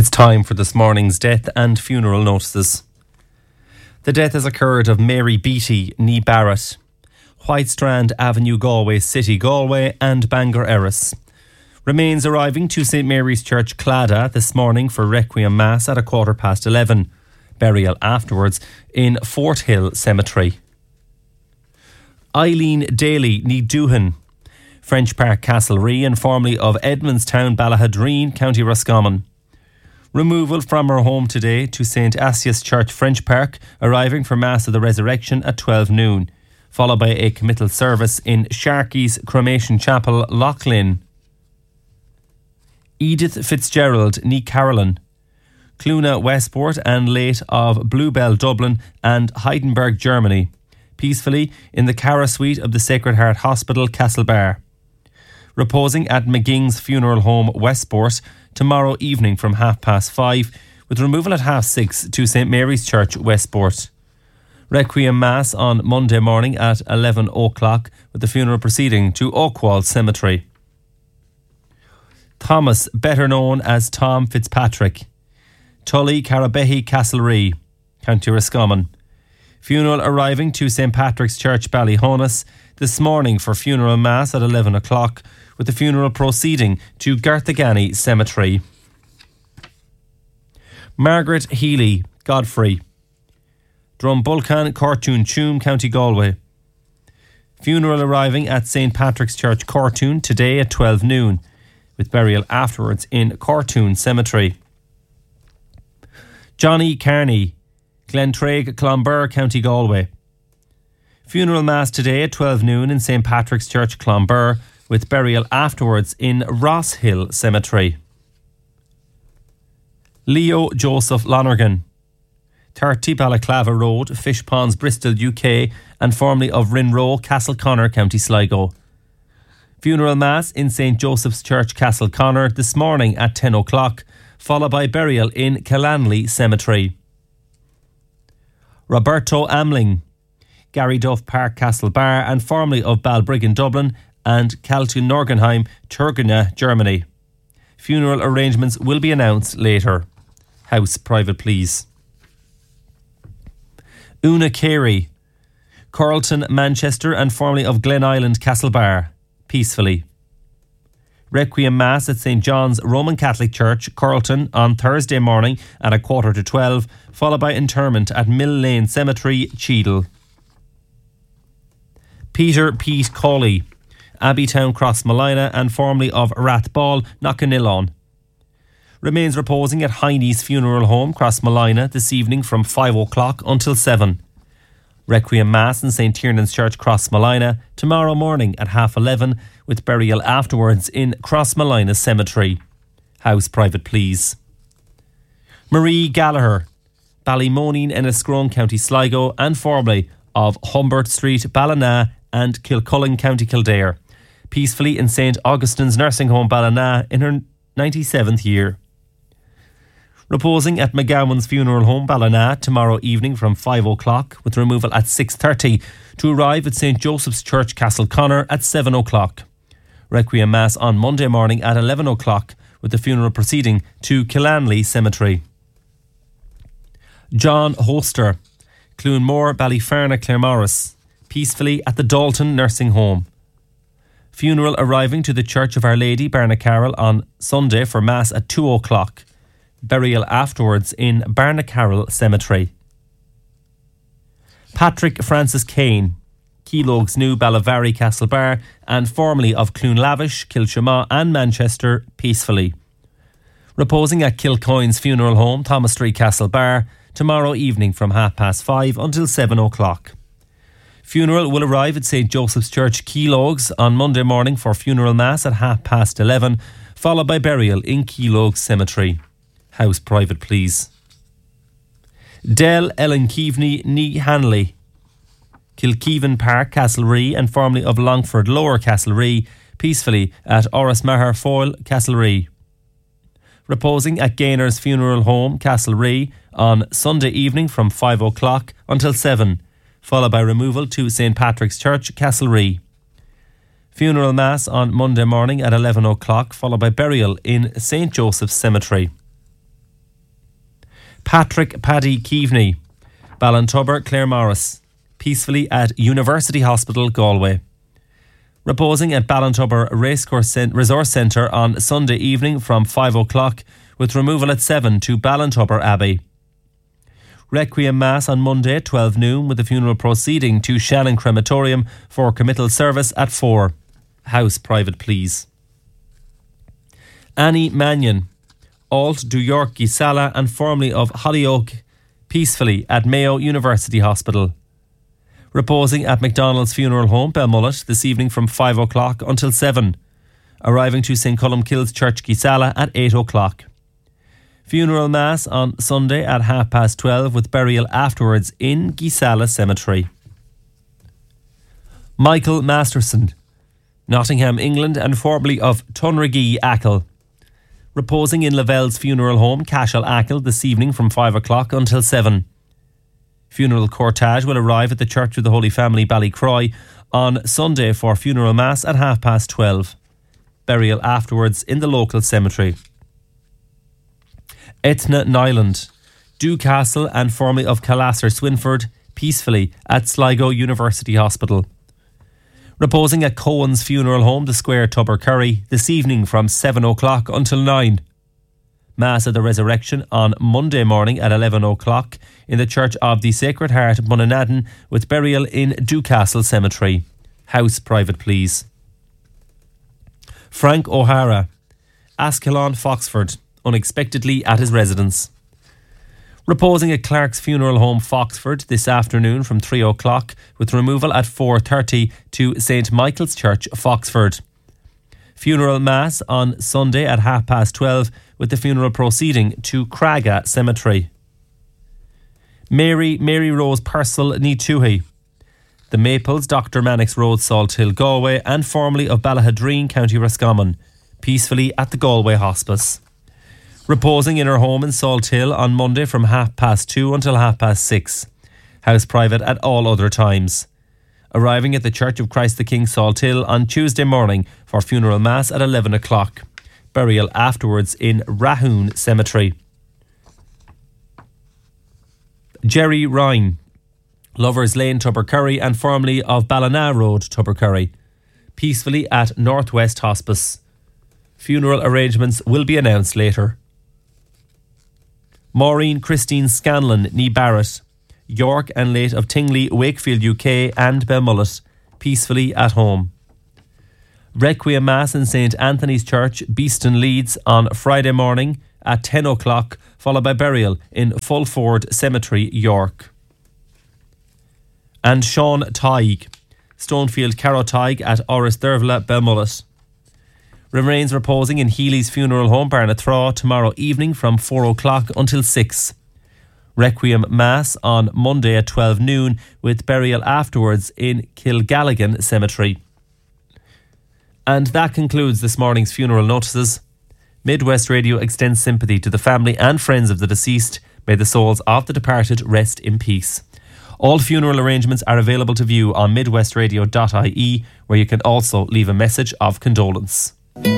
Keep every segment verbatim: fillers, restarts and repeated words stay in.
It's time for this morning's death and funeral notices. The death has occurred of Mary Beattie, nee Barrett, Whitestrand Avenue, Galway City, Galway, and Bangor Erris. Remains arriving to St Mary's Church, Claddagh, this morning for Requiem Mass at a quarter past eleven. Burial afterwards in Fort Hill Cemetery. Eileen Daly, nee Doohan, French Park, Castlerea, and formerly of Edmondstown, Ballahadreen, County Roscommon. Removal from her home today to St Asius Church, French Park, arriving for Mass of the Resurrection at twelve noon, followed by a committal service in Sharkey's Cremation Chapel, Loughlin. Edith Fitzgerald, nee Carolyn, Cluna, Westport, and late of Bluebell, Dublin, and Heidelberg, Germany, peacefully in the Cara Suite of the Sacred Heart Hospital, Castlebar. Reposing at McGing's Funeral Home, Westport, tomorrow evening from half past five, with removal at half six to St Mary's Church, Westport. Requiem Mass on Monday morning at eleven o'clock, with the funeral proceeding to Oakwall Cemetery. Thomas, better known as Tom Fitzpatrick, Tully, Carabehy, Castlerea, County Roscommon. Funeral arriving to St Patrick's Church, Ballyhonus, this morning for funeral mass at eleven o'clock, with the funeral proceeding to Garthagany Cemetery. Margaret Healy, Godfrey, Drumbulcan, Cortoon, Tuam, County Galway. Funeral arriving at St Patrick's Church, Cortoon, today at twelve noon, with burial afterwards in Cortoon Cemetery. Johnny Carney, Glentraig, Clonbur, County Galway. Funeral Mass today at twelve noon in St Patrick's Church, Clonbur, with burial afterwards in Ross Hill Cemetery. Leo Joseph Lonergan, thirty Balaclava Road, Fishponds, Bristol, U K, and formerly of Rinroe, Castleconnor, County Sligo. Funeral Mass in St Joseph's Church, Castleconnor, this morning at ten o'clock, followed by burial in Killanley Cemetery. Roberto Amling, Gary Duff Park, Castlebar, and formerly of Balbriggan, Dublin, and Kaltun Norgenheim, Turgena, Germany. Funeral arrangements will be announced later. House private, please. Una Carey, Coralton, Manchester, and formerly of Glen Island, Castlebar, peacefully. Requiem Mass at St John's Roman Catholic Church, Coralton, on Thursday morning at a quarter to twelve, followed by interment at Mill Lane Cemetery, Cheadle. Peter Pete Cawley, Abbeytown, Crossmolina, and formerly of Rathball, Knockannilon. Remains reposing at Heine's Funeral Home, Crossmolina, this evening from five o'clock until seven. Requiem Mass in St Tiernan's Church, Crossmolina, tomorrow morning at half eleven, with burial afterwards in Crossmolina Cemetery. House private, please. Marie Gallagher, Ballymoneen, Enniscrone, County Sligo, and formerly of Humbert Street, Ballina, and Kilcullen, County Kildare, peacefully in St Augustine's Nursing Home, Ballina, in her ninety-seventh year. Reposing at McGowan's Funeral Home, Ballina, tomorrow evening from five o'clock, with removal at six thirty, to arrive at St Joseph's Church, Castleconnor, at seven o'clock. Requiem Mass on Monday morning at eleven o'clock, with the funeral proceeding to Killanley Cemetery. John Hoster, Clunmore, Ballyferna, Claremorris, peacefully at the Dalton Nursing Home. Funeral arriving to the Church of Our Lady, Barnacarroll, on Sunday for Mass at two o'clock. Burial afterwards in Barnacarroll Cemetery. Patrick Francis Kane, Keelogues New, Ballavary, Castlebar, and formerly of Cloonlavish, Kilshama, and Manchester, peacefully. Reposing at Kilcoyne's Funeral Home, Thomas Street, Castlebar, tomorrow evening from half past five until seven o'clock. Funeral will arrive at St Joseph's Church, Keelogues, on Monday morning for funeral mass at half past eleven, followed by burial in Keelogues Cemetery. House private, please. Del Ellen Keaveney, nee Hanley, Kilkeevan Park, Castlerea, and formerly of Longford Lower, Castlerea, peacefully at Oris Maher Foyle, Castlerea. Reposing at Gainer's Funeral Home, Castlerea, on Sunday evening from five o'clock until seven, followed by removal to St Patrick's Church, Castlerea. Funeral Mass on Monday morning at eleven o'clock, followed by burial in St Joseph's Cemetery. Patrick Paddy Keaveney, Ballintubber Claremorris, peacefully at University Hospital, Galway. Reposing at Ballintubber Racecourse Resource Centre on Sunday evening from five o'clock, with removal at seven to Ballintubber Abbey. Requiem Mass on Monday at twelve noon, with the funeral proceeding to Shannon Crematorium for committal service at four. House private, please. Annie Mannion, Alt du York Gisala and formerly of Hollyoak, peacefully at Mayo University Hospital. Reposing at McDonald's Funeral Home, Belmullet, this evening from five o'clock until seven. Arriving to Saint Columkille's Church Gisala at eight o'clock. Funeral Mass on Sunday at half past twelve, with burial afterwards in Gisala Cemetery. Michael Masterson, Nottingham, England, and formerly of Tunragee, Achill. Reposing in Lavelle's Funeral Home, Cashel, Achill, this evening from five o'clock until seven. Funeral cortege will arrive at the Church of the Holy Family, Ballycroy, on Sunday for funeral mass at half past twelve. Burial afterwards in the local cemetery. Etna Nyland, Dewcastle and formerly of Calasser, Swinford, peacefully at Sligo University Hospital. Reposing at Cohen's Funeral Home, the Square, Tubbercurry, this evening from seven o'clock until nine. Mass of the Resurrection on Monday morning at eleven o'clock in the Church of the Sacred Heart, Munnanaddin, with burial in Dewcastle Cemetery. House private, please. Frank O'Hara, Ascalon, Foxford, unexpectedly at his residence. Reposing at Clark's Funeral Home, Foxford, this afternoon from three o'clock, with removal at four thirty to Saint Michael's Church, Foxford. Funeral Mass on Sunday at half past twelve, with the funeral proceeding to Craga Cemetery. Mary Mary Rose Purcell, Neetoohey, The Maples, Doctor Mannix Road, Salthill, Galway, and formerly of Ballahadreen, County Roscommon, peacefully at the Galway Hospice. Reposing in her home in Salthill on Monday from half past two until half past six. House private at all other times. Arriving at the Church of Christ the King, Salthill, on Tuesday morning for funeral mass at eleven o'clock. Burial afterwards in Rahoon Cemetery. Jerry Ryan, Lovers Lane, Tubbercurry, and formerly of Ballina Road, Tubbercurry, peacefully at Northwest Hospice. Funeral arrangements will be announced later. Maureen Christine Scanlon, Nee Barrett, York and late of Tingley, Wakefield, U K, and Belmullet, peacefully at home. Requiem Mass in Saint Anthony's Church, Beeston, Leeds, on Friday morning at ten o'clock, followed by burial in Fulford Cemetery, York. And Sean Tighe, Stonefield Carrow Tighe at Oris Dervla, Belmullet. Remains reposing in Healy's Funeral Home, Barnathraw, tomorrow evening from four o'clock until six. Requiem Mass on Monday at twelve noon, with burial afterwards in Kilgalligan Cemetery. And that concludes this morning's funeral notices. Midwest Radio extends sympathy to the family and friends of the deceased. May the souls of the departed rest in peace. All funeral arrangements are available to view on midwest radio dot I E, where you can also leave a message of condolence.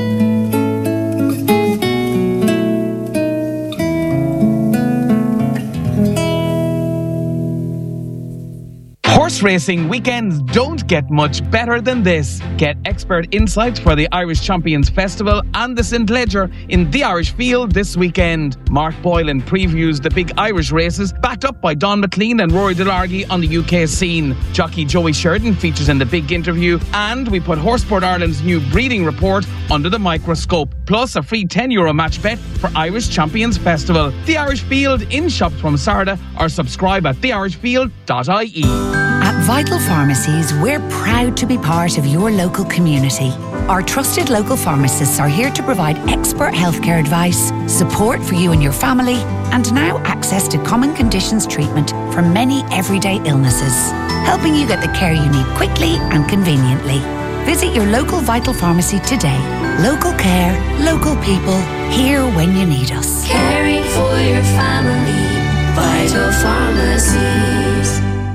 Horse racing weekends don't get much better than this. Get expert insights for the Irish Champions Festival and the Saint Leger in the Irish Field this weekend. Mark Boylan previews the big Irish races, backed up by Don McLean and Rory Delargy on the U K scene. Jockey Joey Sheridan features in the big interview, and we put Horseport Ireland's new breeding report under the microscope, plus a free ten euro match bet for Irish Champions Festival. The Irish Field in shops from Sarda, or subscribe at the irish field dot I E. At Vital Pharmacies, we're proud to be part of your local community. Our trusted local pharmacists are here to provide expert healthcare advice, support for you and your family, and now access to common conditions treatment for many everyday illnesses, helping you get the care you need quickly and conveniently. Visit your local Vital Pharmacy today. Local care, local people, here when you need us. Caring for your family, Vital Pharmacies.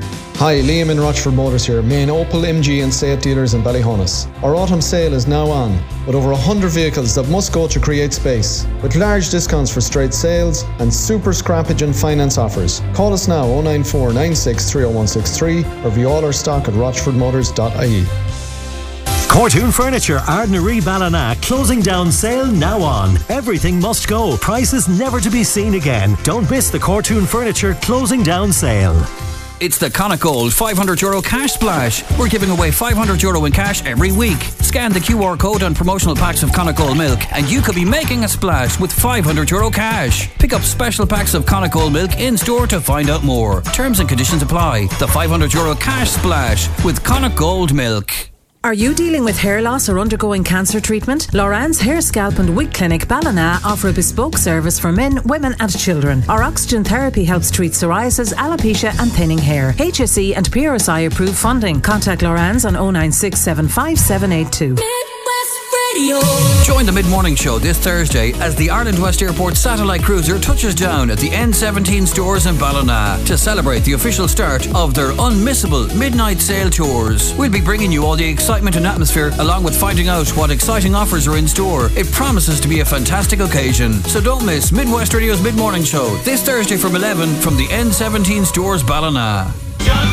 Hi, Liam in Rochford Motors here, main Opel, M G and Seat dealers in Ballyhonus. Our autumn sale is now on, with over one hundred vehicles that must go to create space, with large discounts for straight sales and super scrappage and finance offers. Call us now oh nine four nine six three oh one six three or view all our stock at rochford motors dot I E. Cortoon Furniture, Ardnaree, Ballina, closing down sale now on. Everything must go. Prices never to be seen again. Don't miss the Cortoon Furniture closing down sale. It's the Connacht Gold five hundred euro cash splash. We're giving away five hundred euro in cash every week. Scan the Q R code on promotional packs of Connacht Gold milk and you could be making a splash with five hundred euro cash. Pick up special packs of Connacht Gold milk in store to find out more. Terms and conditions apply. The five hundred euro cash splash with Connacht Gold milk. Are you dealing with hair loss or undergoing cancer treatment? Loran's Hair, Scalp and Wig Clinic Ballina offer a bespoke service for men, women and children. Our oxygen therapy helps treat psoriasis, alopecia and thinning hair. H S E and P R S I approved funding. Contact Loran's on oh nine six seven five seven eight two. Join the mid-morning show this Thursday as the Ireland West Airport satellite cruiser touches down at the N seventeen stores in Ballina to celebrate the official start of their unmissable midnight sail tours. We'll be bringing you all the excitement and atmosphere along with finding out what exciting offers are in store. It promises to be a fantastic occasion. So don't miss Midwest Radio's mid-morning show this Thursday from eleven from the N seventeen stores Ballina.